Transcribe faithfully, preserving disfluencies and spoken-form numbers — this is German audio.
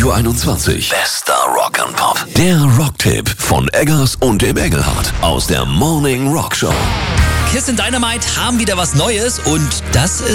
zwölf Uhr einundzwanzig. Bester Rock and Pop. Der Rocktipp von Eggers und dem Engelhardt aus der Morning Rock Show. Kiss and Dynamite haben wieder was Neues und das ist